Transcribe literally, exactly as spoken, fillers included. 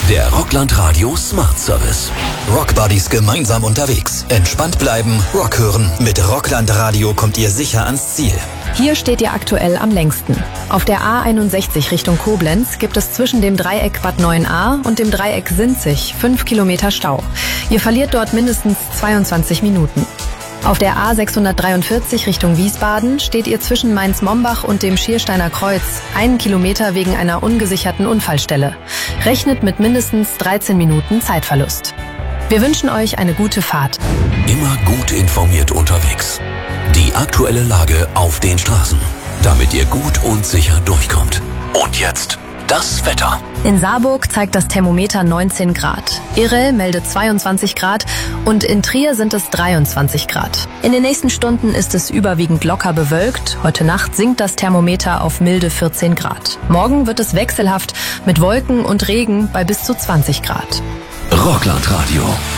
Der Rockland Radio Smart Service. Rockbuddies gemeinsam unterwegs. Entspannt bleiben, Rock hören. Mit Rockland Radio kommt ihr sicher ans Ziel. Hier steht ihr aktuell am längsten. Auf der A einundsechzig Richtung Koblenz gibt es zwischen dem Dreieck Bad neun a und dem Dreieck Sinzig fünf Kilometer Stau. Ihr verliert dort mindestens zweiundzwanzig Minuten. Auf der A sechshundertdreiundvierzig Richtung Wiesbaden steht ihr zwischen Mainz-Mombach und dem Schiersteiner Kreuz einen Kilometer wegen einer ungesicherten Unfallstelle. Rechnet mit mindestens dreizehn Minuten Zeitverlust. Wir wünschen euch eine gute Fahrt. Immer gut informiert unterwegs. Die aktuelle Lage auf den Straßen, damit ihr gut und sicher durchkommt. Und jetzt das Wetter. In Saarburg zeigt das Thermometer neunzehn Grad. Irel meldet zweiundzwanzig Grad und in Trier sind es dreiundzwanzig Grad. In den nächsten Stunden ist es überwiegend locker bewölkt. Heute Nacht sinkt das Thermometer auf milde vierzehn Grad. Morgen wird es wechselhaft mit Wolken und Regen bei bis zu zwanzig Grad. Rockland Radio.